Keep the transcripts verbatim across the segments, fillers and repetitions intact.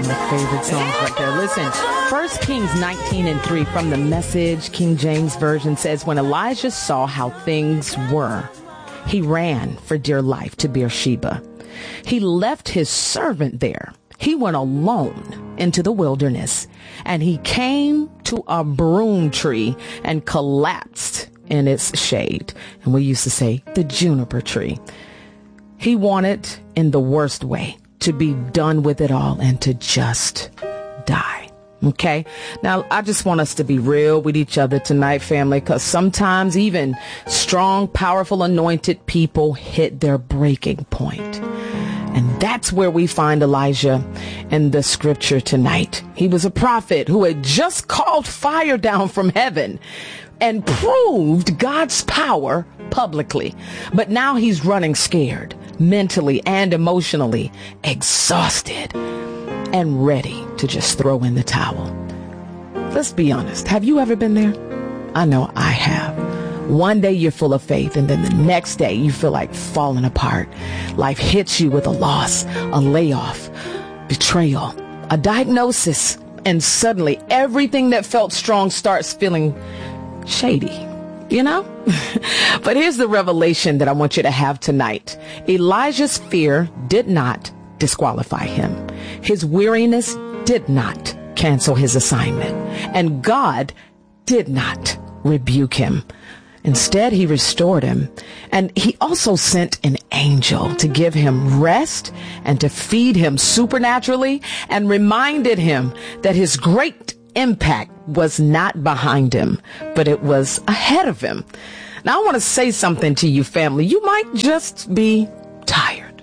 my favorite songs right there. Listen, First Kings nineteen and three from the Message King James Version says, when Elijah saw how things were, he ran for dear life to Beersheba. He left his servant there. He went alone into the wilderness, and he came to a broom tree and collapsed in its shade. And we used to say the juniper tree. He wanted, in the worst way, to be done with it all and to just die. Okay. Now, I just want us to be real with each other tonight, family, because sometimes even strong, powerful, anointed people hit their breaking point. And that's where we find Elijah in the scripture tonight. He was a prophet who had just called fire down from heaven and proved God's power publicly. But now he's running scared, mentally and emotionally, exhausted and ready to just throw in the towel. Let's be honest. Have you ever been there? I know I have. One day you're full of faith, and then the next day you feel like falling apart. Life hits you with a loss, a layoff, betrayal, a diagnosis, and suddenly everything that felt strong starts feeling shady, you know? But here's the revelation that I want you to have tonight. Elijah's fear did not disqualify him. His weariness did not cancel his assignment, and God did not rebuke him. Instead, he restored him, and he also sent an angel to give him rest and to feed him supernaturally, and reminded him that his great impact was not behind him, but it was ahead of him. Now, I want to say something to you, family. You might just be tired.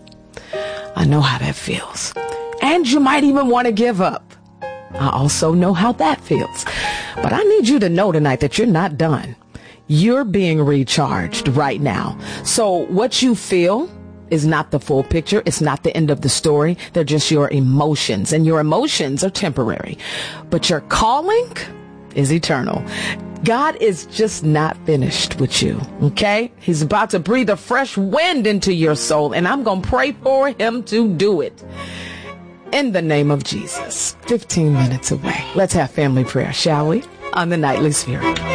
I know how that feels. And you might even want to give up. I also know how that feels. But I need you to know tonight that you're not done. You're being recharged right now. So what you feel is not the full picture. It's not the end of the story. They're just your emotions, and your emotions are temporary, but your calling is eternal. God is just not finished with you. Okay. He's about to breathe a fresh wind into your soul, and I'm going to pray for him to do it in the name of Jesus. fifteen minutes away. Let's have family prayer, shall we? On the Nightly Spirit.